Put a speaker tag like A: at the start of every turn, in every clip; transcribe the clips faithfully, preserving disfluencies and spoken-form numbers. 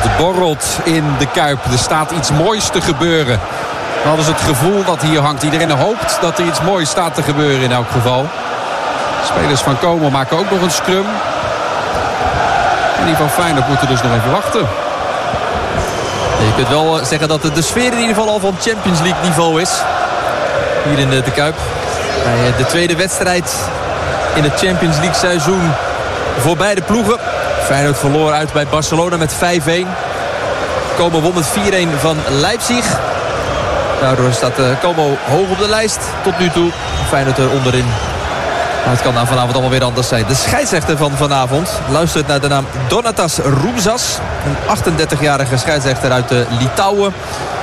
A: Het borrelt in de Kuip. Er staat iets moois te gebeuren. Dat is het gevoel dat hier hangt. Iedereen hoopt dat er iets moois staat te gebeuren in elk geval. Spelers van Como maken ook nog een scrum. En die van Feyenoord moeten dus nog even wachten.
B: Je kunt wel zeggen dat de sfeer in ieder geval al van Champions League niveau is. Hier in de, de Kuip. Bij de tweede wedstrijd in het Champions League seizoen voor beide ploegen. Feyenoord verloor uit bij Barcelona met vijf-een. Como won met vier-een van Leipzig. Daardoor staat Como hoog op de lijst tot nu toe. Feyenoord er onderin. Maar het kan nou vanavond allemaal weer anders zijn. De scheidsrechter van vanavond luistert naar de naam Donatas Rumzas. Een achtendertigjarige scheidsrechter uit Litouwen.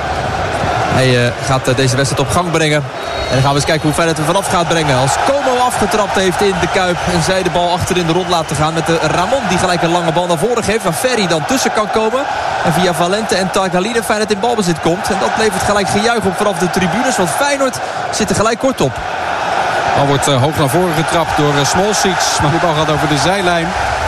B: Hij uh, gaat uh, deze wedstrijd op gang brengen. En dan gaan we eens kijken hoe Feyenoord er vanaf gaat brengen. Als Como afgetrapt heeft in de Kuip. En zij de bal achter in de rond laten gaan. Met de Ramon die gelijk een lange bal naar voren geeft. Waar Ferry dan tussen kan komen. En via Valente en Targaline Feyenoord in balbezit komt. En dat levert gelijk gejuich op vanaf de tribunes. Want Feyenoord zit er gelijk kort op.
A: Al wordt uh, hoog naar voren getrapt door uh, Smolcic. Maar die bal gaat over de zijlijn.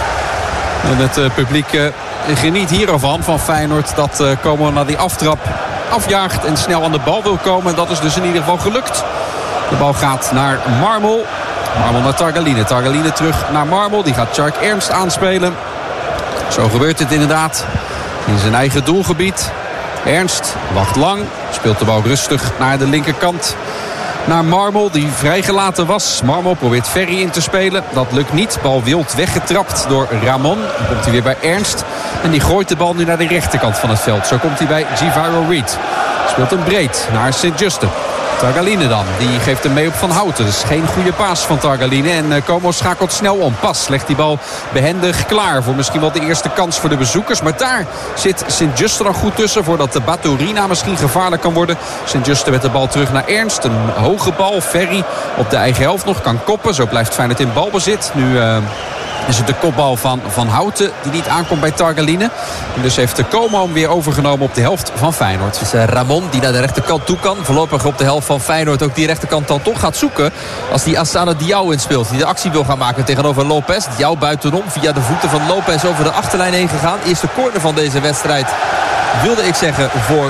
A: En het uh, publiek uh, geniet hiervan van Feyenoord. Dat uh, Como naar die aftrap afjaagt en snel aan de bal wil komen. En dat is dus in ieder geval gelukt. De bal gaat naar Marmol. Marmol naar Targaline. Targaline terug naar Marmol. Die gaat Tjark Ernst aanspelen. Zo gebeurt het inderdaad. In zijn eigen doelgebied. Ernst wacht lang. Speelt de bal rustig naar de linkerkant. Naar Marmol die vrijgelaten was. Marmol probeert Ferry in te spelen. Dat lukt niet. Bal wild weggetrapt door Ramon. Dan komt hij weer bij Ernst. En die gooit de bal nu naar de rechterkant van het veld. Zo komt hij bij Givaro Reed. Speelt hem breed naar Sint-Juste. Targaline dan. Die geeft hem mee op Van Houten. Dus geen goede paas van Targaline. En uh, Como schakelt snel om. Pas legt die bal behendig klaar. Voor misschien wel de eerste kans voor de bezoekers. Maar daar zit Sint-Juste nog goed tussen. Voordat de Baturina misschien gevaarlijk kan worden. Sint-Juste met de bal terug naar Ernst. Een hoge bal. Ferry op de eigen helft nog kan koppen. Zo blijft Feyenoord in balbezit. Nu... Uh, is het de kopbal van Van Houten die niet aankomt bij Targaline. En dus heeft de Como hem weer overgenomen op de helft van Feyenoord.
B: Het is Ramon die naar de rechterkant toe kan. Voorlopig op de helft van Feyenoord ook die rechterkant dan toch gaat zoeken. Als die Assane Diao inspeelt. Die de actie wil gaan maken tegenover Lopez. Diao buitenom via de voeten van Lopez over de achterlijn heen gegaan. Eerste corner van deze wedstrijd wilde ik zeggen voor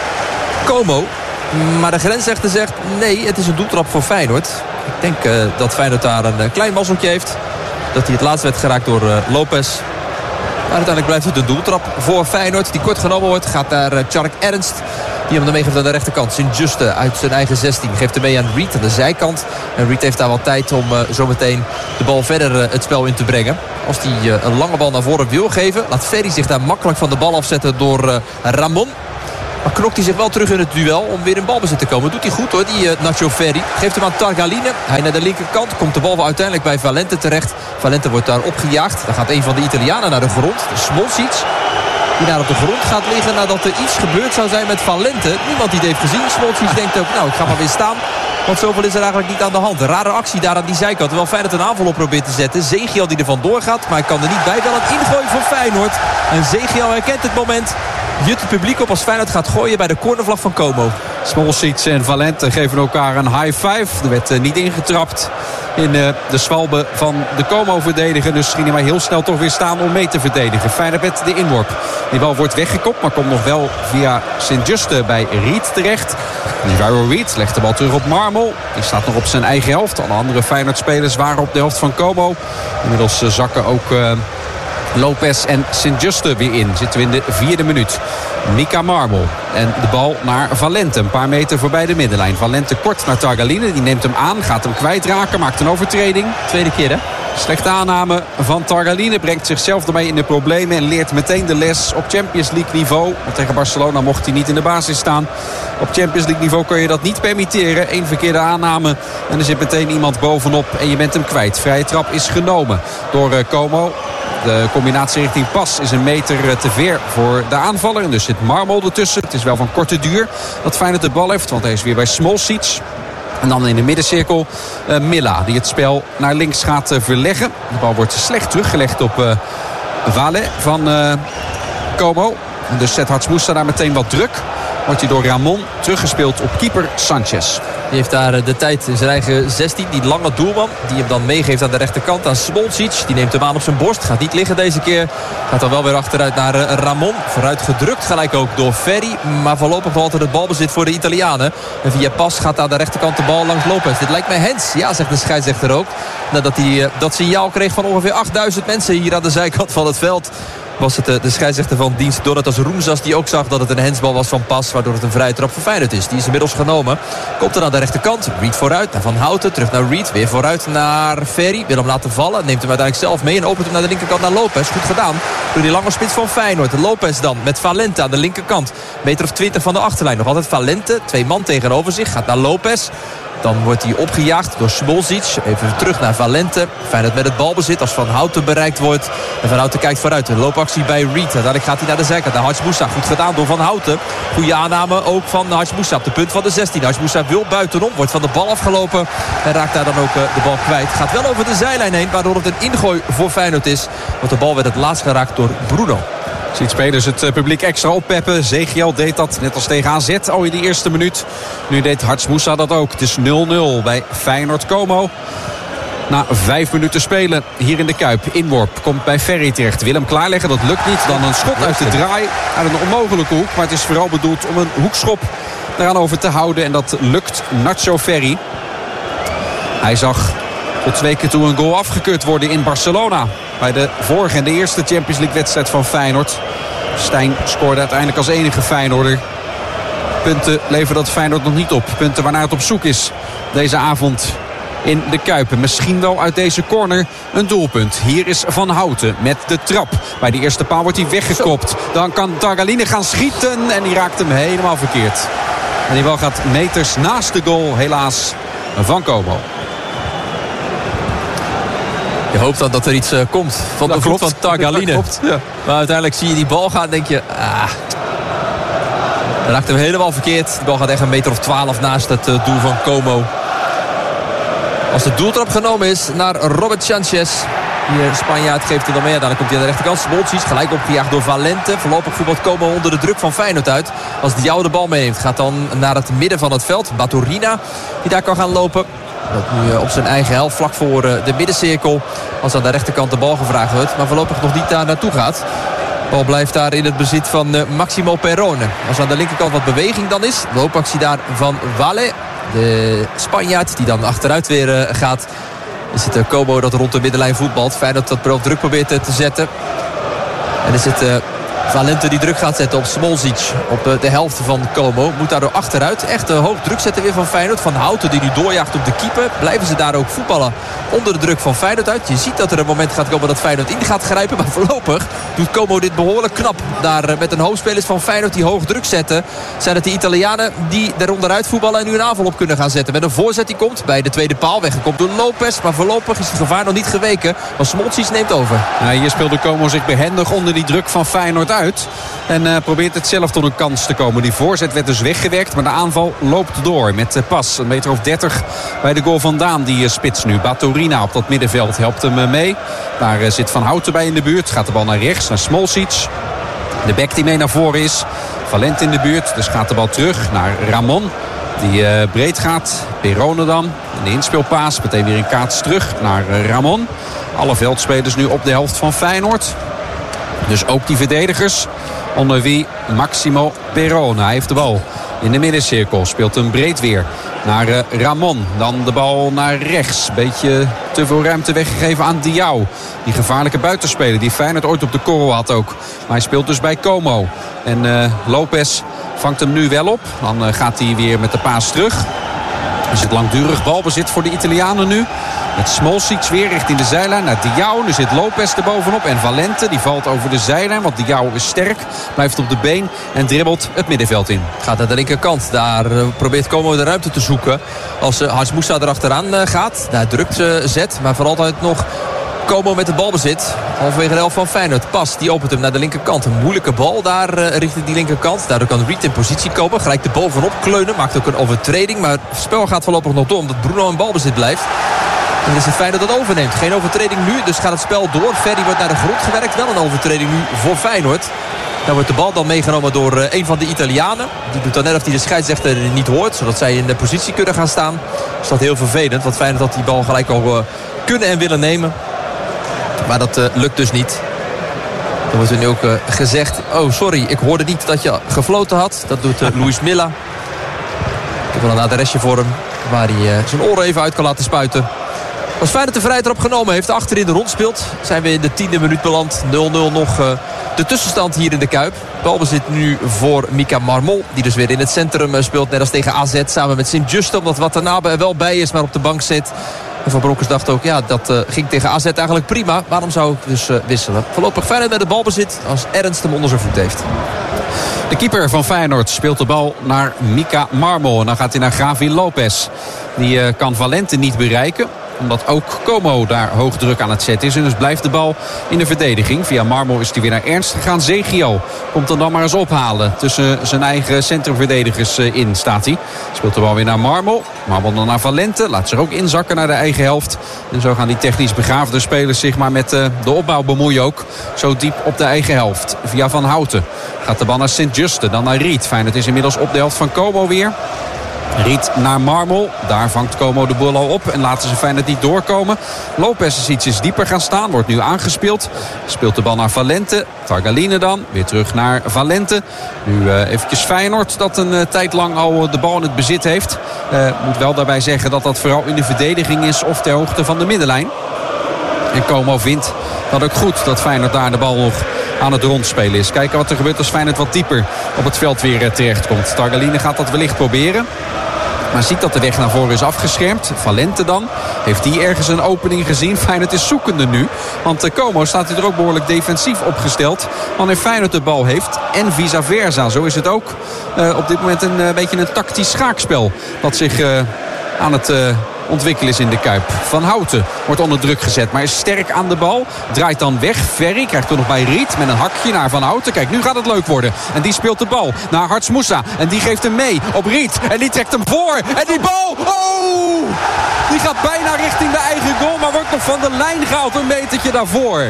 B: Como. Maar de grensrechter zegt nee, het is een doeltrap voor Feyenoord. Ik denk uh, dat Feyenoord daar een uh, klein mazzeltje heeft. Dat hij het laatst werd geraakt door uh, Lopez. Maar uiteindelijk blijft het een doeltrap voor Feyenoord. Die kort genomen wordt. Gaat naar uh, Tjark Ernst. Die hem dan meegeeft aan de rechterkant. Sint-Juste uit zijn eigen zestien. Geeft hem mee aan Reed aan de zijkant. En Reed heeft daar wel tijd om uh, zometeen de bal verder uh, het spel in te brengen. Als hij uh, een lange bal naar voren wil geven. Laat Ferry zich daar makkelijk van de bal afzetten door uh, Ramon. Maar knokt hij zich wel terug in het duel om weer in balbezit te komen. Doet hij goed hoor, die uh, Nacho Ferry. Geeft hem aan Targaline. Hij naar de linkerkant. Komt de bal wel uiteindelijk bij Valente terecht. Valente wordt daar opgejaagd. Dan gaat een van de Italianen naar de grond. De Smolcic. Die daar op de grond gaat liggen nadat er iets gebeurd zou zijn met Valente. Niemand die het heeft gezien. Smolcic denkt ook, nou ik ga maar weer staan. Want zoveel is er eigenlijk niet aan de hand. Een rare actie daar aan die zijkant. Terwijl Feyenoord een aanval op probeert te zetten. Zegiel die er vandoor gaat. Maar hij kan er niet bij. Wel een ingooi voor Feyenoord. En Zegiel herkent het moment. Jut het publiek op als Feyenoord gaat gooien bij de cornervlag van Como.
A: Smolcic en Valente geven elkaar een high five. Er werd uh, niet ingetrapt in uh, de zwalbe van de Como-verdediger. Dus ging hij maar heel snel toch weer staan om mee te verdedigen. Feyenoord met de inworp. Die bal wordt weggekopt, maar komt nog wel via Sint-Juste bij Reed terecht. Givaro Reed legt de bal terug op Marmol. Die staat nog op zijn eigen helft. Alle andere Feyenoord-spelers waren op de helft van Como. Inmiddels uh, zakken ook... Uh, Lopez en Sint-Juste weer in. Zitten we in de vierde minuut. Mika Marmol. En de bal naar Valente. Een paar meter voorbij de middenlijn. Valente kort naar Targaline. Die neemt hem aan. Gaat hem kwijtraken. Maakt een overtreding.
B: Tweede keer hè?
A: Slechte aanname van Targaline. Brengt zichzelf ermee in de problemen. En leert meteen de les op Champions League niveau. Want tegen Barcelona mocht hij niet in de basis staan. Op Champions League niveau kan je dat niet permitteren. Eén verkeerde aanname. En er zit meteen iemand bovenop. En je bent hem kwijt. Vrije trap is genomen door uh, Como. De combinatie richting pas is een meter te ver voor de aanvaller. En dus zit Marmol ertussen. Het is wel van korte duur dat Feyenoord de bal heeft. Want hij is weer bij Smolcic. En dan in de middencirkel uh, Milla. Die het spel naar links gaat uh, verleggen. De bal wordt slecht teruggelegd op uh, Vale van uh, Como. En dus zet Hartsmoes daar meteen wat druk. Wordt hij door Ramon teruggespeeld op keeper Sanchez.
B: Die heeft daar de tijd in zijn eigen zestien. Die lange doelman die hem dan meegeeft aan de rechterkant. Aan Smolcic. Die neemt hem aan op zijn borst. Gaat niet liggen deze keer. Gaat dan wel weer achteruit naar Ramon. Vooruit gedrukt gelijk ook door Ferry. Maar voorlopig nog altijd het balbezit voor de Italianen. En via Pas gaat aan de rechterkant de bal langs Lopez. Dit lijkt mij Hens. Ja, zegt de scheidsrechter ook. Nadat hij dat signaal kreeg van ongeveer achtduizend mensen hier aan de zijkant van het veld. Was het de scheidsrechter van dienst Donatas Roemzas die ook zag dat het een hensbal was van Pas. Waardoor het een vrije trap voor Feyenoord is. Die is inmiddels genomen. Komt er aan de rechterkant. Reed vooruit naar Van Houten. Terug naar Reed. Weer vooruit naar Ferry. Wil hem laten vallen. Neemt hem uiteindelijk zelf mee. En opent hem naar de linkerkant naar Lopez. Goed gedaan door die lange spits van Feyenoord. Lopez dan met Valente aan de linkerkant. Meter of twintig van de achterlijn. Nog altijd Valente. Twee man tegenover zich. Gaat naar Lopez. Dan wordt hij opgejaagd door Smolcic. Even terug naar Valente. Feyenoord met het balbezit als Van Houten bereikt wordt. En Van Houten kijkt vooruit. Een loopactie bij Reed. Uiteindelijk gaat hij naar de zijkant. Naar Hadj Moussa. Goed gedaan door Van Houten. Goede aanname ook van Hadj Moussa. Op de punt van de zestien. Hadj Moussa wil buitenom. Wordt van de bal afgelopen. En raakt daar dan ook de bal kwijt. Gaat wel over de zijlijn heen. Waardoor het een ingooi voor Feyenoord is. Want de bal werd het laatst geraakt door Bruno.
A: Ziet spelers het publiek extra oppeppen. Zegiel deed dat net als tegen A Z al in die eerste minuut. Nu deed Hadj Moussa dat ook. Het is nul nul bij Feyenoord Como. Na vijf minuten spelen hier in de Kuip. Inworp komt bij Ferry terecht. Wil hem klaarleggen, dat lukt niet. Dan een schot uit de draai. Uit een onmogelijke hoek. Maar het is vooral bedoeld om een hoekschop eraan over te houden. En dat lukt Nacho Ferry. Hij zag tot twee keer toe een goal afgekeurd worden in Barcelona. Bij de vorige en de eerste Champions League wedstrijd van Feyenoord. Stijn scoorde uiteindelijk als enige Feyenoorder. Punten levert dat Feyenoord nog niet op. Punten waarnaar het op zoek is deze avond in de Kuip. Misschien wel uit deze corner een doelpunt. Hier is Van Houten met de trap. Bij de eerste paal wordt hij weggekopt. Dan kan Targaline gaan schieten en die raakt hem helemaal verkeerd. En die bal gaat meters naast de goal helaas van Como.
B: Je hoopt dan dat er iets uh, komt van de voet van Targaline. Ja. Maar uiteindelijk zie je die bal gaan en denk je... Ah, dan raakt hem helemaal verkeerd. De bal gaat echt een meter of twaalf naast het uh, doel van Como. Als de doeltrap genomen is naar Robert Sanchez. Hier Spanjaard geeft hij dan mee. Dan komt hij aan de rechterkant. Smolcic gelijk opgejaagd door Valente. Voorlopig voetbalt Como onder de druk van Feyenoord uit. Als Diao de bal meeneemt gaat dan naar het midden van het veld. Baturina die daar kan gaan lopen. Dat nu op zijn eigen helft vlak voor de middencirkel. Als aan de rechterkant de bal gevraagd wordt. Maar voorlopig nog niet daar naartoe gaat. De bal blijft daar in het bezit van Maximo Perrone. Als aan de linkerkant wat beweging dan is. Loopactie daar van Valle. De Spanjaard die dan achteruit weer gaat. Is het Como dat rond de middenlijn voetbalt. Feyenoord dat wel druk probeert te zetten. En is het... Uh, Valente die druk gaat zetten op Smolcic. Op de helft van Como. Moet daardoor achteruit. Echt hoog druk zetten weer van Feyenoord. Van Houten die nu doorjaagt op de keeper. Blijven ze daar ook voetballen onder de druk van Feyenoord uit. Je ziet dat er een moment gaat komen dat Feyenoord in gaat grijpen. Maar voorlopig doet Como dit behoorlijk knap. Daar met een hoofdspelers van Feyenoord die hoog druk zetten. Zijn het de Italianen die eronderuit voetballen en nu een aanval op kunnen gaan zetten. Met een voorzet die komt bij de tweede paal. Weggekomen door Lopez. Maar voorlopig is het gevaar nog niet geweken. Want Smolcic neemt over.
A: Ja, hier speelde Como zich behendig onder die druk van Feyenoord uit. En uh, probeert het zelf tot een kans te komen. Die voorzet werd dus weggewerkt. Maar de aanval loopt door met uh, Pas. Een meter of dertig bij de goal vandaan. Die uh, spits nu. Baturina op dat middenveld helpt hem uh, mee. Daar uh, zit Van Houten bij in de buurt. Gaat de bal naar rechts. Naar Smolcic. De bek die mee naar voren is. Valente in de buurt. Dus gaat de bal terug naar Ramon. Die uh, breed gaat. Perrone dan. En de inspeelpaas. Meteen weer een kaats terug naar uh, Ramon. Alle veldspelers nu op de helft van Feyenoord. Dus ook die verdedigers. Onder wie Maximo Perrone. Hij heeft de bal in de middencirkel. Speelt hem breed weer naar uh, Ramon. Dan de bal naar rechts. Beetje te veel ruimte weggegeven aan Diao. Die gevaarlijke buitenspeler die Feyenoord ooit op de korrel had ook. Maar hij speelt dus bij Como. En uh, Lopez vangt hem nu wel op. Dan uh, gaat hij weer met de paas terug. Is het langdurig balbezit voor de Italianen nu. Met Smolcic weer richting de zijlijn naar Diao. Nu zit Lopez er bovenop. En Valente die valt over de zijlijn. Want Diao is sterk. Blijft op de been. En dribbelt het middenveld in.
B: Gaat naar de linkerkant. Daar uh, probeert Como de ruimte te zoeken. Als uh, Hadj Moussa erachteraan uh, gaat. Daar drukt ze uh, zet. Maar voor altijd nog Como met het balbezit. Halverwege de helft van Feyenoord. Pas, die opent hem naar de linkerkant. Een moeilijke bal daar uh, richting die linkerkant. Daardoor kan Reed in positie komen. Gelijk de bovenop kleunen. Maakt ook een overtreding. Maar het spel gaat voorlopig nog door. Omdat Bruno in balbezit blijft. En is het Feyenoord dat overneemt. Geen overtreding nu, dus gaat het spel door. Ferry wordt naar de grond gewerkt. Wel een overtreding nu voor Feyenoord. Dan wordt de bal dan meegenomen door uh, een van de Italianen. Die doet dan net of hij de scheidsrechter niet hoort. Zodat zij in de positie kunnen gaan staan. Dus dat is heel vervelend. Want fijn dat die bal gelijk al uh, kunnen en willen nemen. Maar dat uh, lukt dus niet. Dan wordt er nu ook uh, gezegd... Oh, sorry, ik hoorde niet dat je gefloten had. Dat doet uh, Luis Milla. Ik heb wel een adresje voor hem. Waar hij uh, zijn oren even uit kan laten spuiten. Als Feyenoord de vrije trap genomen heeft, achterin de rond speelt, zijn we in de tiende minuut beland. nul nul nog uh, de tussenstand hier in de Kuip. Balbezit nu voor Mika Marmol. Die dus weer in het centrum uh, speelt. Net als tegen A Z samen met Sint-Juste. Omdat Watanabe er wel bij is, maar op de bank zit. En Van Bronckhorst dacht ook, ja, dat uh, ging tegen A Z eigenlijk prima. Waarom zou ik dus uh, wisselen? Voorlopig Feyenoord met de balbezit als Ernst hem onder zijn voet heeft.
A: De keeper van Feyenoord speelt de bal naar Mika Marmol. En dan gaat hij naar Gavi Lopez. Die uh, kan Valente niet bereiken. Omdat ook Como daar hoog druk aan het zetten is. En dus blijft de bal in de verdediging. Via Marmol is hij weer naar Ernst gegaan. Zegio komt dan dan maar eens ophalen. Tussen zijn eigen centrumverdedigers in staat hij. Speelt de bal weer naar Marmol. Marmol dan naar Valente. Laat zich ook inzakken naar de eigen helft. En zo gaan die technisch begaafde spelers zich maar met de opbouw bemoeien ook. Zo diep op de eigen helft. Via Van Houten gaat de bal naar Sint-Juste. Dan naar Riet. Feyenoord is inmiddels op de helft van Como weer. Riet naar Marmol. Daar vangt Como de bal al op. En laten ze Feyenoord niet doorkomen. Lopez is ietsjes dieper gaan staan. Wordt nu aangespeeld. Speelt de bal naar Valente. Targaline dan. Weer terug naar Valente. Nu uh, eventjes Feyenoord dat een uh, tijd lang al de bal in het bezit heeft. Uh, moet wel daarbij zeggen dat dat vooral in de verdediging is. Of ter hoogte van de middenlijn. En Como vindt dat ook goed dat Feyenoord daar de bal nog aan het rondspelen is. Kijken wat er gebeurt als Feyenoord wat dieper op het veld weer uh, terecht komt. Targaline gaat dat wellicht proberen. Maar ziet dat de weg naar voren is afgeschermd. Valente dan. Heeft die ergens een opening gezien? Feyenoord is zoekende nu. Want uh, Como staat hier er ook behoorlijk defensief opgesteld. Wanneer Feyenoord de bal heeft. En vice versa. Zo is het ook uh, op dit moment een uh, beetje een tactisch schaakspel. Dat zich uh, aan het... Uh, ontwikkelen is in de Kuip. Van Houten wordt onder druk gezet, maar is sterk aan de bal. Draait dan weg. Ferry krijgt er nog bij Riet met een hakje naar Van Houten. Kijk, nu gaat het leuk worden. En die speelt de bal naar Harts Moussa. En die geeft hem mee op Riet. En die trekt hem voor. En die bal, oh! Die gaat bijna richting de eigen goal, maar wordt nog van de lijn gehaald. Een metertje daarvoor.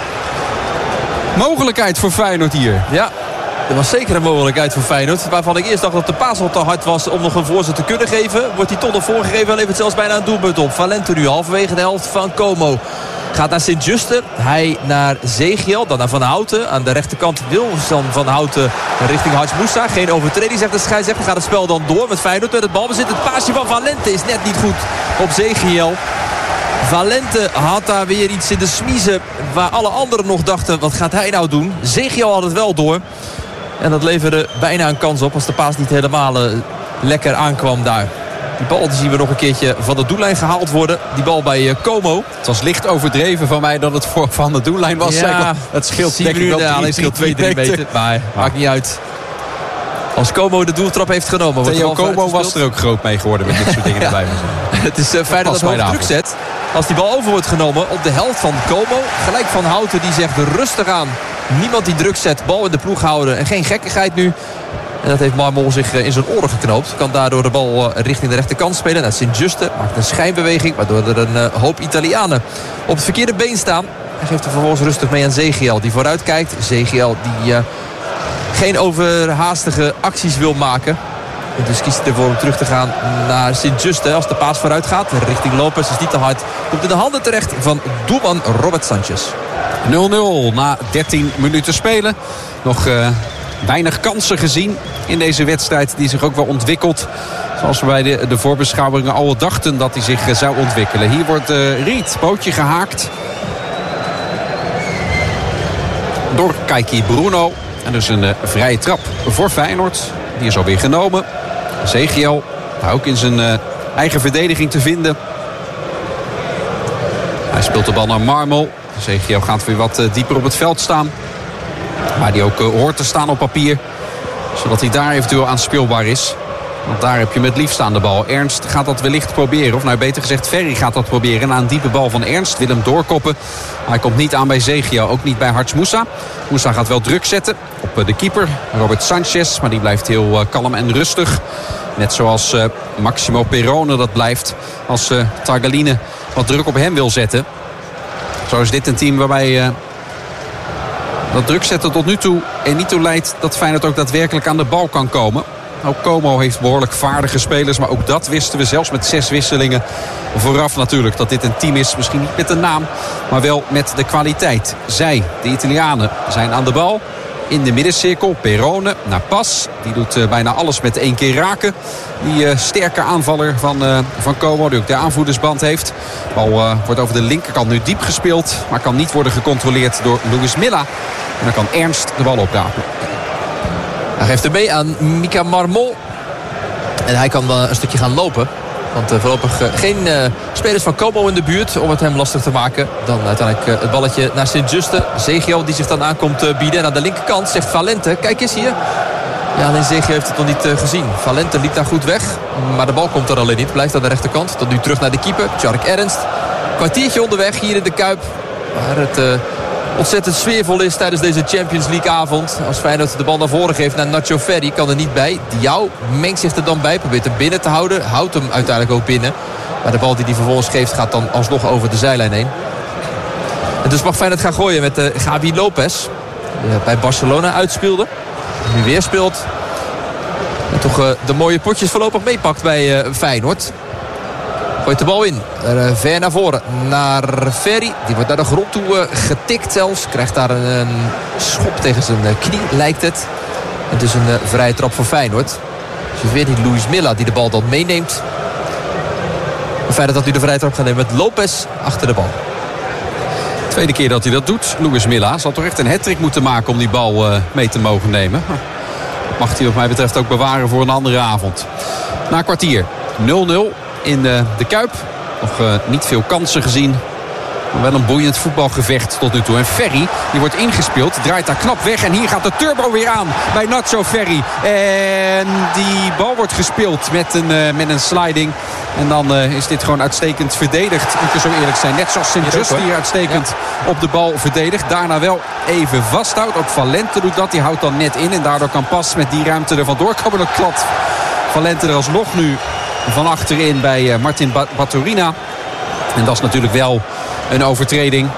A: Mogelijkheid voor Feyenoord hier.
B: Ja. Er was zeker een mogelijkheid voor Feyenoord. Waarvan ik eerst dacht dat de paas al te hard was om nog een voorzet te kunnen geven. Wordt hij toch nog voorgegeven. Dan levert zelfs bijna een doelpunt op. Valente nu halverwege de helft van Como. Gaat naar Sint-Juste. Hij naar Zegiel. Dan naar Van Houten. Aan de rechterkant wil dan Van Houten richting Harts Moussa. Geen overtreding, zegt de scheidsrechter. Gaat het spel dan door met Feyenoord. Met het balbezit. Het paasje van Valente is net niet goed op Zegiel. Valente had daar weer iets in de smiezen. Waar alle anderen nog dachten, wat gaat hij nou doen? Zegiel had het wel door. En dat leverde bijna een kans op als de paas niet helemaal uh, lekker aankwam daar. Die bal die zien we nog een keertje van de doellijn gehaald worden. Die bal bij uh, Como.
A: Het was licht overdreven van mij dat het voor van de doellijn was.
B: Ja,
A: het scheelt denk ik wel
B: ja, alleen scheelt twee, drie meter. Maar ja. Maakt niet uit. Als Como de doeltrap heeft genomen.
A: Theo Como was er ook groot mee geworden met dit soort dingen ja. erbij.
B: Het is uh, fijn dat het hoog druk zet. Als die bal over wordt genomen op de helft van Como. Gelijk Van Houten die zegt rustig aan. Niemand die druk zet. Bal in de ploeg houden. En geen gekkigheid nu. En dat heeft Marmol zich in zijn oren geknoopt. Kan daardoor de bal richting de rechterkant spelen. Naar Sint-Juste. Maakt een schijnbeweging. Waardoor er een hoop Italianen op het verkeerde been staan. Hij geeft er vervolgens rustig mee aan Zegiel. Die vooruit kijkt. Zegiel die uh, geen overhaastige acties wil maken. En dus kiest hij ervoor om terug te gaan naar Sint-Juste. Als de paas vooruit gaat. Richting Lopez is niet te hard. Komt in de handen terecht van doelman Robert Sanchez.
A: nul nul na dertien minuten spelen. Nog uh, weinig kansen gezien in deze wedstrijd die zich ook wel ontwikkelt. Zoals we bij de, de voorbeschouwingen al dachten dat hij zich uh, zou ontwikkelen. Hier wordt uh, Riet, pootje gehaakt. Door Kaiki Bruno. En dus een uh, vrije trap voor Feyenoord. Die is alweer genomen. Zegiel, daar ook in zijn uh, eigen verdediging te vinden. Hij speelt de bal naar Marmol. Zegiel gaat weer wat uh, dieper op het veld staan. Waar hij ook uh, hoort te staan op papier. Zodat hij daar eventueel aan speelbaar is. Want daar heb je met liefst aan de bal. Ernst gaat dat wellicht proberen. Of nou beter gezegd Ferry gaat dat proberen. Na een diepe bal van Ernst wil hem doorkoppen. Maar hij komt niet aan bij Zegiel. Ook niet bij Harts Moussa. Moussa gaat wel druk zetten op uh, de keeper. Robert Sanchez. Maar die blijft heel uh, kalm en rustig. Net zoals uh, Maximo Perrone dat blijft. Als uh, Targaline wat druk op hem wil zetten. Zo is dit een team waarbij uh, Dat druk zetten tot nu toe en niet toe leidt dat Feyenoord ook daadwerkelijk aan de bal kan komen. Ook Como heeft behoorlijk vaardige spelers. Maar ook dat wisten we zelfs met zes wisselingen vooraf natuurlijk. Dat dit een team is, misschien niet met de naam, maar wel met de kwaliteit. Zij, de Italianen, zijn aan de bal. In de middencirkel, Perone naar Pas. Die doet uh, bijna alles met één keer raken. Die uh, sterke aanvaller van, uh, van Como, die ook de aanvoerdersband heeft. De bal uh, wordt over de linkerkant nu diep gespeeld. Maar kan niet worden gecontroleerd door Luis Milla. En dan kan Ernst de bal oprapen.
B: Hij geeft hem mee aan Mika Marmol. En hij kan uh, een stukje gaan lopen. Want uh, voorlopig uh, geen uh, spelers van Como in de buurt om het hem lastig te maken. Dan uiteindelijk uh, het balletje naar Sint-Juste. Zegio die zich dan aankomt uh, bieden. En aan de linkerkant zegt Valente. Kijk eens hier. Ja, alleen Zegio heeft het nog niet uh, gezien. Valente liep daar goed weg. Maar de bal komt er alleen niet. Blijft aan de rechterkant. Dan nu terug naar de keeper. Tjark Ernst. Kwartiertje onderweg hier in de Kuip. Waar het... Uh, ontzettend sfeervol is tijdens deze Champions League avond. Als Feyenoord de bal naar voren geeft naar Nacho Ferri, kan er niet bij. Diao mengt zich er dan bij, probeert hem binnen te houden. Houdt hem uiteindelijk ook binnen. Maar de bal die hij vervolgens geeft gaat dan alsnog over de zijlijn heen. En dus mag Feyenoord gaan gooien met uh, Gavi Lopez. Die uh, bij Barcelona uitspeelde. Nu weer speelt. En toch uh, de mooie potjes voorlopig meepakt bij uh, Feyenoord. Gooit de bal in. Uh, ver naar voren. Naar Ferry. Die wordt naar de grond toe uh, getikt zelfs. Krijgt daar een, een schop tegen zijn uh, knie, lijkt het. Het is een uh, vrije trap voor Feyenoord. Het is weer die Luis Milla die de bal dan meeneemt. Feyenoord dat hij de vrije trap gaat nemen met Lopez achter de bal.
A: Tweede keer dat hij dat doet. Luis Milla zal toch echt een hattrick moeten maken om die bal uh, mee te mogen nemen. Mag hij wat mij betreft ook bewaren voor een andere avond. Na een kwartier nul nul. In de, de Kuip. Nog uh, niet veel kansen gezien. Maar wel een boeiend voetbalgevecht tot nu toe. En Ferry, die wordt ingespeeld. Draait daar knap weg. En hier gaat de turbo weer aan bij Nacho Ferry. En die bal wordt gespeeld met een, uh, met een sliding. En dan uh, is dit gewoon uitstekend verdedigd. Moet je zo eerlijk zijn. Net zoals Sint-Just hier uitstekend ja. op de bal verdedigt. Daarna wel even vasthoudt. Ook Valente doet dat. Die houdt dan net in. En daardoor kan Pas met die ruimte er vandoor komen. Dan klad Valente er alsnog nu van achterin bij Martin Baturina. En dat is natuurlijk wel een overtreding.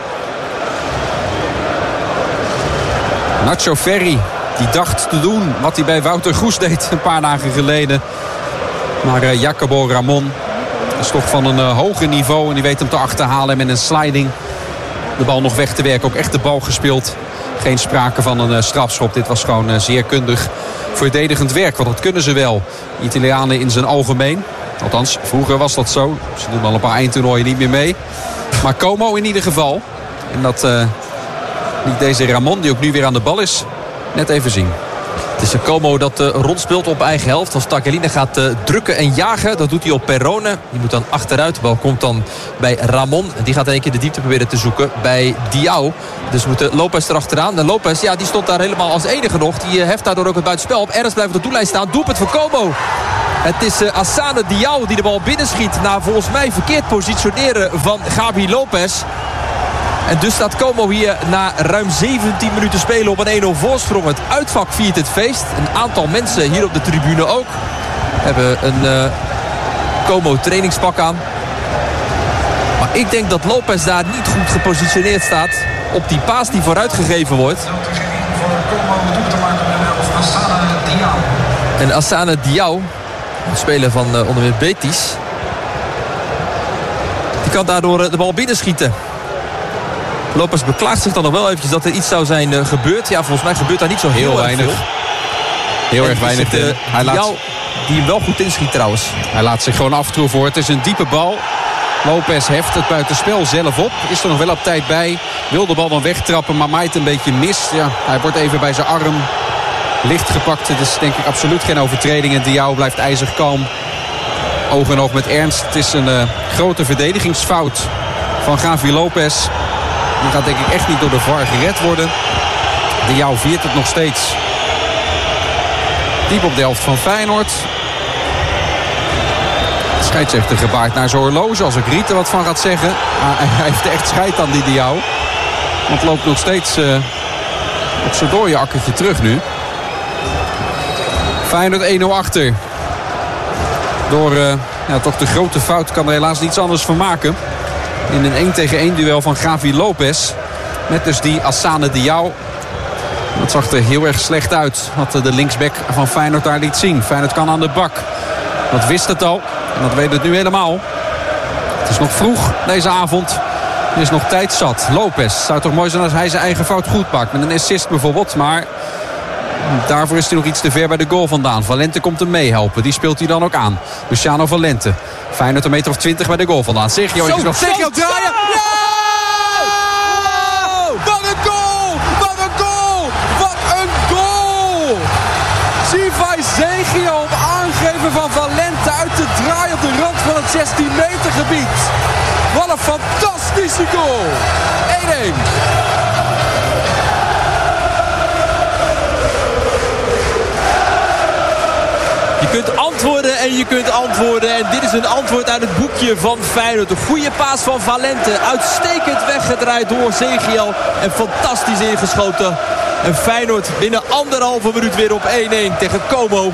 A: Nacho Ferry, die dacht te doen wat hij bij Wouter Goes deed een paar dagen geleden. Maar uh, Jacobo Ramon is toch van een uh, hoger niveau. En die weet hem te achterhalen met een sliding. De bal nog weg te werken. Ook echt de bal gespeeld. Geen sprake van een uh, strafschop. Dit was gewoon uh, zeer kundig verdedigend werk. Want dat kunnen ze wel. De Italianen in zijn algemeen. Althans, vroeger was dat zo. Ze doen al een paar eindtoernooien niet meer mee. Maar Como in ieder geval. En dat uh, liet deze Ramon, die ook nu weer aan de bal is, net even zien.
B: Het is een Como dat uh, rondspeelt op eigen helft. Als Tagliani gaat uh, drukken en jagen. Dat doet hij op Perone. Die moet dan achteruit. De bal komt dan bij Ramon. En die gaat in één keer de diepte proberen te zoeken bij Diao. Dus moet uh, Lopez erachteraan. En Lopez, ja, die stond daar helemaal als enige nog. Die uh, heft daardoor ook het buitenspel op. Ernst blijft op de doellijn staan. Doelpunt voor Como. Het is uh, Assane Diao die de bal binnenschiet. Na volgens mij verkeerd positioneren van Gavi Lopez. En dus staat Como hier na ruim zeventien minuten spelen op een één nul voorsprong. Het uitvak viert het feest. Een aantal mensen hier op de tribune ook. Hebben een uh, Como trainingspak aan. Maar ik denk dat Lopez daar niet goed gepositioneerd staat. Op die paas die vooruitgegeven wordt. En Assane Diao, een speler van uh, onder meer Betis, die kan daardoor de bal binnenschieten. Lopez beklaagt zich dan nog wel eventjes dat er iets zou zijn uh, gebeurd. Ja, volgens mij gebeurt daar niet zo heel, heel weinig. Veel.
A: Heel en erg weinig.
B: De, hij laat... Diao, die hem wel goed inschiet trouwens.
A: Hij laat zich gewoon aftroeven voor. Het is een diepe bal. Lopez heft het buitenspel zelf op. Is er nog wel op tijd bij. Wil de bal dan wegtrappen, maar maait een beetje mis. Ja, hij wordt even bij zijn arm licht gepakt. Het is denk ik absoluut geen overtreding. En Diao blijft ijzig kalm. Oog in oog met Ernst. Het is een uh, grote verdedigingsfout van Gavi Lopez. Die gaat denk ik echt niet door de V A R gered worden. Diao viert het nog steeds. Diep op de helft van Feyenoord. De scheidsrechter gebaard naar zijn horloge. Als ik Riet er wat van gaat zeggen. Ah, hij heeft echt scheid aan die Diao. Want loopt nog steeds uh, op zijn dode akkertje terug nu. Feyenoord één nul achter. Door uh, ja, toch de grote fout kan er helaas niets anders van maken. In een één tegen één duel van Gavi Lopez. Met dus die Assane Diao. Dat zag er heel erg slecht uit. Wat de linksback van Feyenoord daar liet zien. Feyenoord kan aan de bak. Dat wist het al. En dat weet het nu helemaal. Het is nog vroeg deze avond. Er is nog tijd zat. Lopez. Zou toch mooi zijn als hij zijn eigen fout goed maakt. Met een assist bijvoorbeeld. Maar daarvoor is hij nog iets te ver bij de goal vandaan. Valente komt hem meehelpen. Die speelt hij dan ook aan. Luciano Valente. Feyenoord een meter of twintig bij de goal vandaan. Sergio is nog. Sergio draaien. Ja!
B: Wat een goal! Wat een goal! Wat een goal!
A: Sivai Zegio op aangeven van Valente uit te draaien op de rand van het zestien meter gebied. Wat een fantastische goal! één-één.
B: Je kunt antwoorden en je kunt antwoorden. En dit is een antwoord uit het boekje van Feyenoord. Een goede paas van Valente. Uitstekend weggedraaid door Zegiel. En fantastisch ingeschoten. En Feyenoord binnen anderhalve minuut weer op één-één tegen Como.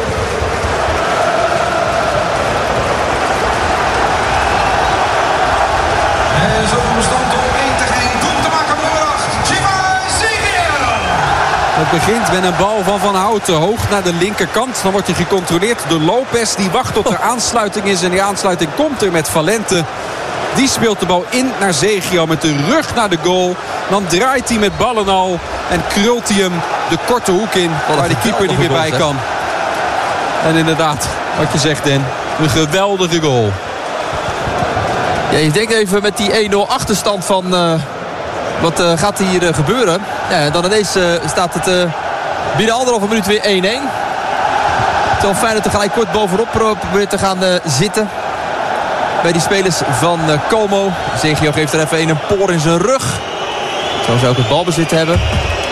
C: En zo van de stand op één tegen één. Doel te maken nummer acht. Sivai Zegio.
A: Het begint met een bal van Van Houten hoog naar de linkerkant. Dan wordt hij gecontroleerd door Lopez. Die wacht tot er aansluiting is. En die aansluiting komt er met Valente. Die speelt de bal in naar Zegio met de rug naar de goal. Dan draait hij met ballen al. En krult hij hem de korte hoek in. Waar de keeper niet meer bij kan. En inderdaad, wat je zegt Den. Een geweldige goal.
B: Ja, je denkt even met die één nul achterstand van... Uh, wat uh, gaat hier uh, gebeuren? Ja, en dan ineens uh, staat het uh, binnen anderhalve minuut weer één-één. Terwijl Feyenoord tegelijk kort bovenop probeert te gaan uh, zitten. Bij die spelers van uh, Como. Zegio geeft er even een, een poor in zijn rug. Zo zou ook het balbezit hebben.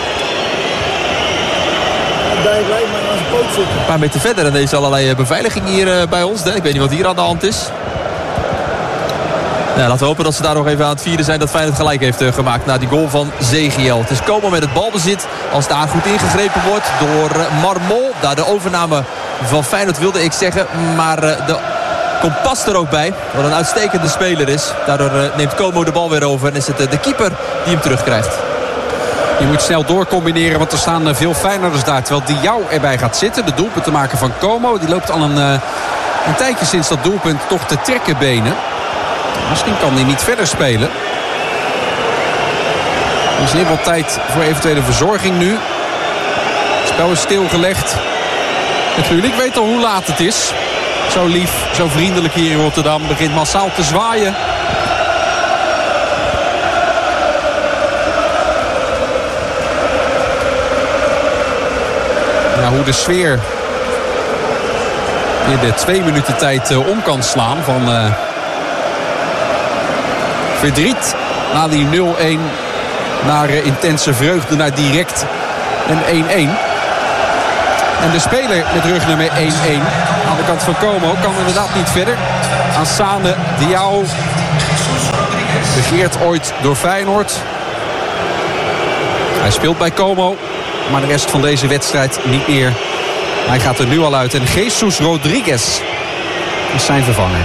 B: Een paar meter verder en deze allerlei beveiliging hier uh, bij ons. Ik weet niet wat hier aan de hand is. Nou, laten we hopen dat ze daar nog even aan het vieren zijn dat Feyenoord gelijk heeft uh, gemaakt na die goal van Zegiel. Het is Como met het balbezit. Als daar goed ingegrepen wordt door uh, Marmol. Daar de overname van Feyenoord wilde ik zeggen. Maar uh, de kompas er ook bij. Wat een uitstekende speler is. Daardoor uh, neemt Como de bal weer over. En is het uh, de keeper die hem terugkrijgt.
A: Je moet snel doorcombineren, want er staan uh, veel Feyenoorders daar. Terwijl Diaw erbij gaat zitten. De doelpunt te maken van Como. Die loopt al een, uh, een tijdje sinds dat doelpunt toch te trekken benen. Misschien kan hij niet verder spelen. Er is in ieder geval tijd voor eventuele verzorging nu. Het spel is stilgelegd. Het publiek weet al hoe laat het is. Zo lief, zo vriendelijk hier in Rotterdam. Begint massaal te zwaaien. Ja, hoe de sfeer in de twee minuten tijd uh, om kan slaan van... Uh, verdriet na die nul-één. Naar uh, intense vreugde, naar direct een één-één. En de speler met rugnummer één-één aan de kant van Como kan inderdaad niet verder. Assane Diaw. Begeerd ooit door Feyenoord. Hij speelt bij Como. Maar de rest van deze wedstrijd niet meer. Hij gaat er nu al uit. En Jesus Rodriguez is zijn vervanger.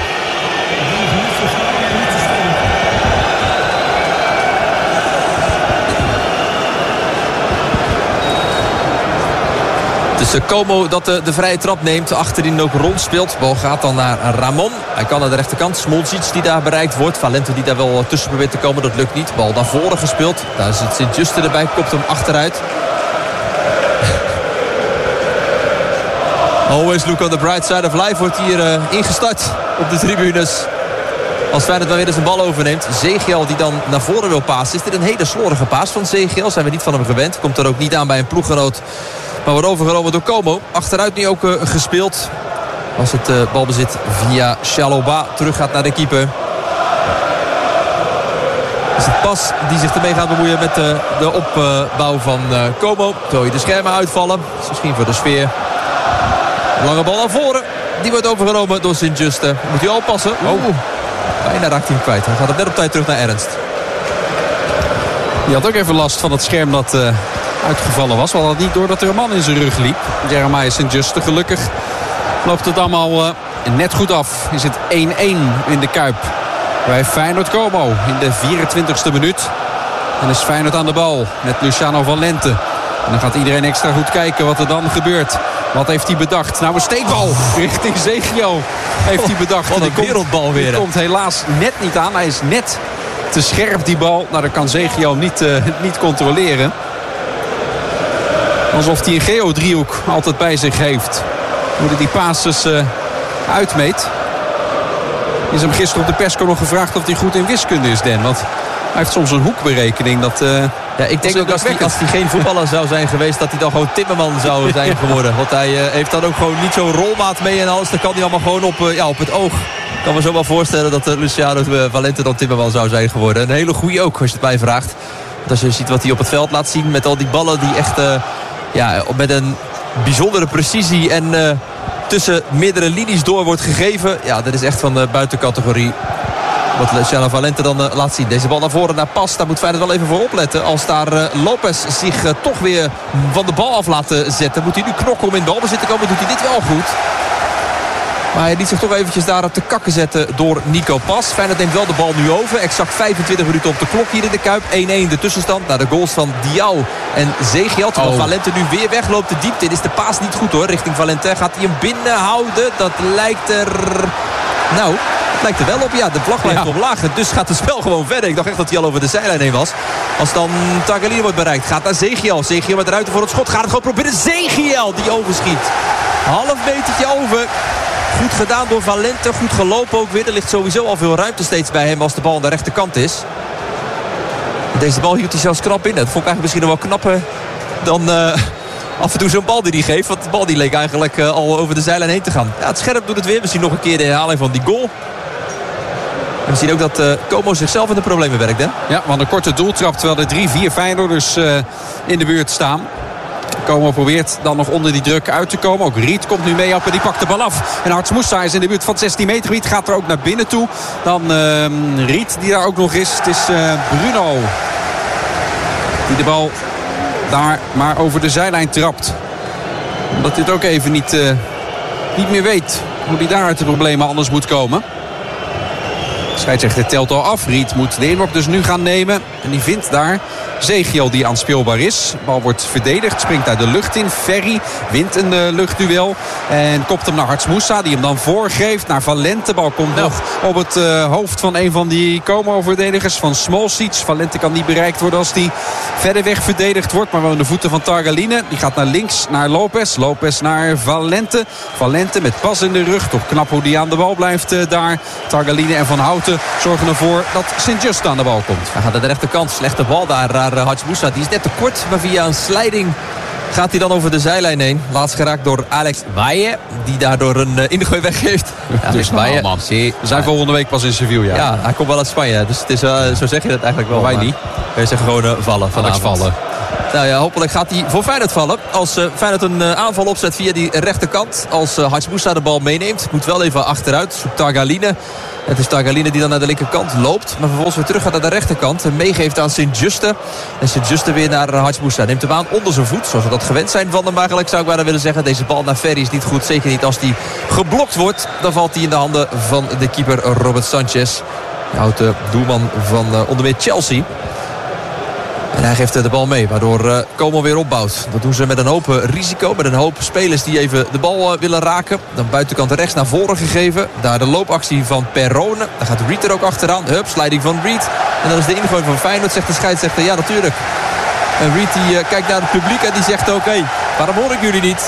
B: Dus Como dat de, de vrije trap neemt. Achterin ook rondspeelt. De bal gaat dan naar Ramon. Hij kan naar de rechterkant. Smolcic die daar bereikt wordt. Valente die daar wel tussen probeert te komen. Dat lukt niet. Bal naar voren gespeeld. Daar zit Sint-Juste erbij. Kopt hem achteruit. Always look on the bright side of life wordt hier uh, ingestart op de tribunes. Als Feyenoord wel weer eens een bal overneemt. Zegiel die dan naar voren wil pasen. Is dit een hele slordige paas van Zegiel. Zijn we niet van hem gewend. Komt er ook niet aan bij een ploeggenoot. Maar wordt overgenomen door Como. Achteruit nu ook uh, gespeeld. Als het uh, balbezit via Chaloba terug gaat naar de keeper. Is het Pas die zich ermee gaat bemoeien met uh, de opbouw van uh, Como. Terwijl je de schermen uitvallen. Dat is misschien voor de sfeer. Lange bal naar voren. Die wordt overgenomen door Sint-Juste. Moet hij oppassen. Oh. Bijna raakt hij hem kwijt. Hij gaat het net op tijd terug naar Ernst.
A: Die had ook even last van het scherm dat uh, uitgevallen was. Wel niet doordat er een man in zijn rug liep. Jeremiah Sint-Juste. Gelukkig loopt het allemaal uh, net goed af. Is het één-één in de Kuip. Bij Feyenoord Como in de vierentwintigste minuut. En is Feyenoord aan de bal met Luciano Valente. En dan gaat iedereen extra goed kijken wat er dan gebeurt. Wat heeft hij bedacht? Nou, een steekbal richting Zegio heeft hij bedacht.
B: Wat een
A: die
B: wereldbal
A: komt,
B: weer.
A: Die komt helaas net niet aan. Hij is net te scherp, die bal. Nou, dan kan Zegio niet, uh, niet controleren. Alsof hij een geodriehoek altijd bij zich heeft. Hoe hij die passes uh, uitmeet. Is hem gisteren op de persco nog gevraagd of hij goed in wiskunde is, Dan. Want hij heeft soms een hoekberekening. Dat, uh,
B: ja, ik denk ook als hij, als hij geen voetballer zou zijn geweest, dat hij dan gewoon timmerman zou zijn ja. geworden. Want hij uh, heeft dan ook gewoon niet zo'n rolmaat mee en alles. Dan kan hij allemaal gewoon op, uh, ja, op het oog. Ik kan me zo wel voorstellen dat uh, Luciano uh, Valente dan timmerman zou zijn geworden. Een hele goeie ook, als je het mij vraagt. Want als je ziet wat hij op het veld laat zien met al die ballen die echt uh, ja, met een bijzondere precisie en uh, tussen meerdere linies door wordt gegeven. Ja, dat is echt van de buitencategorie. Wat Luciano Valente dan uh, laat zien. Deze bal naar voren naar Pas. Daar moet Feyenoord wel even voor opletten. Als daar uh, Lopez zich uh, toch weer van de bal af laat uh, zetten. Moet hij nu knokken om in balbezit te komen. Doet hij dit wel goed. Maar hij liet zich toch eventjes daar te kakken zetten door Nico Pas. Feyenoord neemt wel de bal nu over. Exact vijfentwintig minuten op de klok hier in de Kuip. één-één de tussenstand. Naar de goals van Diao en Zeghiel. Terwijl oh. Valente nu weer wegloopt de diepte in. Is de paas niet goed hoor. Richting Valente gaat hij hem binnenhouden. Dat lijkt er... Nou... Het lijkt er wel op. Ja, de vlag blijft ja. omlaag. Dus gaat het spel gewoon verder. Ik dacht echt dat hij al over de zijlijn heen was. Als dan Tagliani wordt bereikt. Gaat naar Zeghiel. Zeghiel met de ruimte voor het schot. Gaat het gewoon proberen. Zeghiel die overschiet. Half metertje over. Goed gedaan door Valente. Goed gelopen ook weer. Er ligt sowieso al veel ruimte steeds bij hem als de bal aan de rechterkant is. Deze bal hield hij zelfs knap in. Dat vond ik eigenlijk misschien nog wel knapper dan... Uh, af en toe zo'n bal die hij geeft. Want de bal die leek eigenlijk uh, al over de zijlijn heen te gaan. Ja, het scherp doet het weer. We zien nog een keer de herhaling van die goal. En we zien ook dat uh, Como zichzelf in de problemen werkt. Hè?
A: Ja, want een korte doeltrap terwijl er drie, vier Feyenoorders uh, in de buurt staan. Como probeert dan nog onder die druk uit te komen. Ook Riet komt nu mee op en die pakt de bal af. En Harts Moussa is in de buurt van het zestien meter gebied. Gaat er ook naar binnen toe. Dan uh, Riet die daar ook nog is. Het is uh, Bruno die de bal daar maar over de zijlijn trapt. Omdat hij het ook even niet, uh, niet meer weet hoe hij daar uit de problemen anders moet komen. De scheidsrechter telt al af. Riet moet de inworp dus nu gaan nemen. En die vindt daar Zeghiel die aanspeelbaar is. De bal wordt verdedigd. Springt uit de lucht in. Ferry wint een uh, luchtduel. En kopt hem naar Harts Moussa. Die hem dan voorgeeft naar Valente. Bal komt nog op het uh, hoofd van een van die Como-verdedigers. Van Smolcic. Valente kan niet bereikt worden als die verder weg verdedigd wordt. Maar wel in de voeten van Targaline. Die gaat naar links naar Lopez. Lopez naar Valente. Valente met Pas in de rug. Toch knap hoe die aan de bal blijft uh, daar. Targaline en Van Houten zorgen ervoor dat Sint-Just aan de bal komt.
B: Hij gaat naar de rechterkant. Slechte bal daar naar uh, Harts Moussa. Die is net te kort. Maar via een slijding gaat hij dan over de zijlijn heen. Laatst geraakt door Alex Valle. Die daardoor een uh, ingooi weggeeft.
A: Ja, dus Valle, man. We zijn volgende week pas in Sevilla.
B: Ja, hij komt wel uit Spanje. Dus het is, uh, zo zeg je dat eigenlijk wel.
A: Wij niet.
B: Wij zeggen gewoon uh, vallen.
A: Alex vallen.
B: Nou ja, hopelijk gaat hij voor Feyenoord vallen. Als uh, Feyenoord een uh, aanval opzet via die rechterkant. Als uh, Harts Moussa de bal meeneemt. Moet wel even achteruit. Zoekt Targaline. Het is Targaline die dan naar de linkerkant loopt. Maar vervolgens weer terug gaat naar de rechterkant. En meegeeft aan Sint-Juste. En Sint-Juste weer naar Harts Moussa. Neemt hem aan onder zijn voet. Zoals we dat gewend zijn van hem eigenlijk, zou ik bijna willen zeggen. Deze bal naar Ferry is niet goed. Zeker niet als die geblokt wordt. Dan valt hij in de handen van de keeper Robert Sanchez. De oude doelman van uh, onder meer Chelsea. En hij geeft de bal mee, waardoor uh, Como weer opbouwt. Dat doen ze met een hoop uh, risico. Met een hoop spelers die even de bal uh, willen raken. Dan buitenkant rechts naar voren gegeven. Daar de loopactie van Perrone. Daar gaat Reed er ook achteraan. Hup, sliding van Reed. En dan is de ingooi van Feyenoord, zegt de scheidsrechter. Ja, natuurlijk. En Reed die, uh, kijkt naar het publiek en die zegt ook... Hé, hey, waarom hoor ik jullie niet?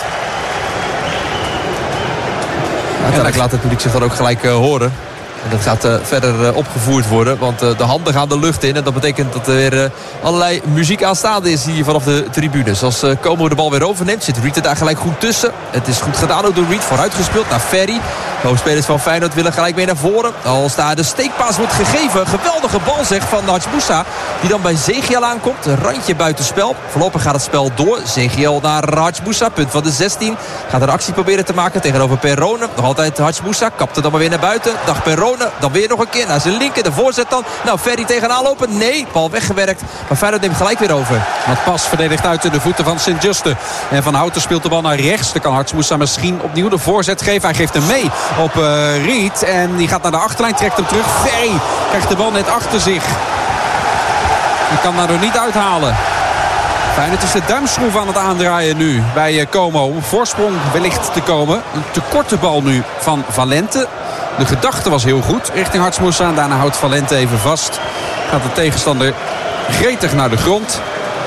B: Uiteindelijk laat het publiek zich dan ook gelijk uh, horen. En dat gaat uh, verder uh, opgevoerd worden. Want uh, de handen gaan de lucht in. En dat betekent dat er weer uh, allerlei muziek aanstaande is hier vanaf de tribunes. Als uh, Como de bal weer overneemt, zit Reed er daar gelijk goed tussen. Het is goed gedaan ook door Reed. Vooruitgespeeld naar Ferry. De hoofdspelers van Feyenoord willen gelijk mee naar voren. Als daar de steekpaas wordt gegeven. Geweldige bal zeg van Harts Moussa. Die dan bij Zeghiel aankomt. Een randje buitenspel. Voorlopig gaat het spel door. Zeghiel naar Harts Moussa. Punt van de zestien. Gaat een actie proberen te maken tegenover Perrone. Nog altijd Harts Moussa. Kapt er dan maar weer naar buiten. Dag Perrone. Dan weer nog een keer naar zijn linker. De voorzet dan. Nou, Ferry tegenaan lopen. Nee, bal weggewerkt. Maar Feyenoord neemt gelijk weer over.
A: Want Pas verdedigt uit in de voeten van Sint-Juste. En Van Houten speelt de bal naar rechts. Dan kan Harts Moussa misschien opnieuw de voorzet geven. Hij geeft hem mee op uh, Reed. En die gaat naar de achterlijn. Trekt hem terug. Ferry krijgt de bal net achter zich. Hij kan daar nog niet uithalen. Feyenoord is de duimschroef aan het aandraaien nu bij Como. Om voorsprong wellicht te komen. Een te korte bal nu van Valente. De gedachte was heel goed richting Hartsmoussa. Daarna houdt Valente even vast. Gaat de tegenstander gretig naar de grond.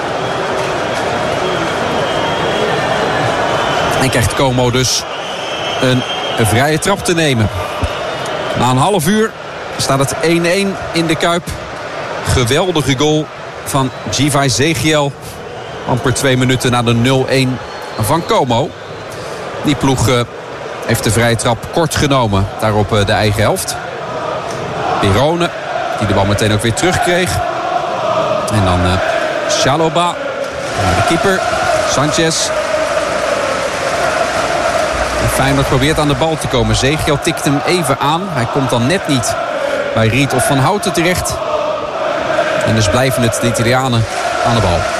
A: En krijgt Como dus een, een vrije trap te nemen. Na een half uur staat het één-één in de Kuip. Geweldige goal van Giva Ezequiel. Amper twee minuten na de nul-één van Como. Die ploeg uh, heeft de vrije trap kort genomen. Daarop uh, de eigen helft. Perone, die de bal meteen ook weer terugkreeg. En dan uh, Chalobah. De keeper, Sanchez. En Feyenoord probeert aan de bal te komen. Ezequiel tikt hem even aan. Hij komt dan net niet bij Riet of Van Houten terecht. En dus blijven het de Italianen aan de bal.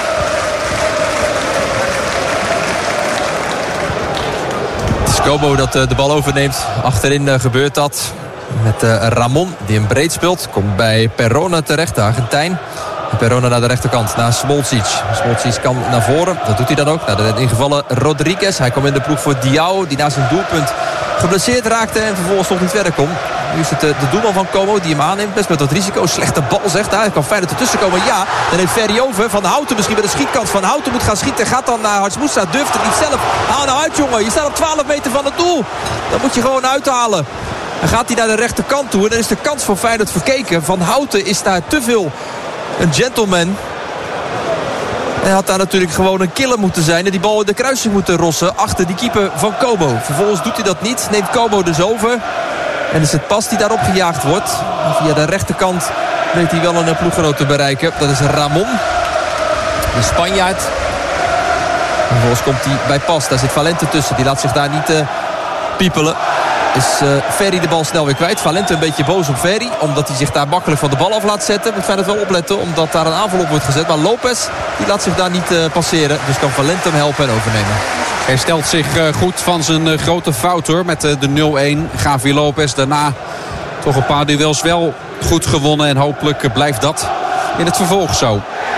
B: Het is Como dat de bal overneemt. Achterin gebeurt dat met Ramon die hem breed speelt. Komt bij Perone terecht, de Argentijn. Perone naar de rechterkant, naar Smolcic. Smolcic kan naar voren, dat doet hij dan ook. Naar de ingevallen Rodriguez. Hij komt in de ploeg voor Diao, die na zijn doelpunt geblesseerd raakte en vervolgens nog niet verder kon. Nu is het de doelman van Como die hem aanneemt. Best met wat risico. Slechte bal zegt hij. Hij kan Feyenoord ertussen komen. Ja, dan heeft Ferry over. Van Houten misschien bij de schietkant. Van Houten moet gaan schieten. Gaat dan naar Hartsmoussa. Durft het niet zelf. Haal nou uit, jongen. Je staat op twaalf meter van het doel. Dan moet je gewoon uithalen. Dan gaat hij naar de rechterkant toe. En dan is de kans voor Feyenoord verkeken. Van Houten is daar te veel een gentleman. Hij had daar natuurlijk gewoon een killer moeten zijn. En die bal in de kruising moeten rossen. Achter die keeper van Como. Vervolgens doet hij dat niet. Neemt Como dus over. En is het Pas die daarop gejaagd wordt. Via de rechterkant weet hij wel een ploeggenoot te bereiken. Dat is Ramon. De Spanjaard. En vervolgens komt hij bij Pas. Daar zit Valente tussen. Die laat zich daar niet uh, piepelen. Is uh, Ferry de bal snel weer kwijt. Valente een beetje boos op Ferry. Omdat hij zich daar makkelijk van de bal af laat zetten. Moet Feyenoord wel opletten. Omdat daar een aanval op wordt gezet. Maar Lopez die laat zich daar niet uh, passeren. Dus kan Valente hem helpen en overnemen.
A: Herstelt zich uh, goed van zijn uh, grote fout hoor. Met uh, de nul-één. Gavi Lopez daarna toch een paar duels wel goed gewonnen. En hopelijk uh, blijft dat in het vervolg zo.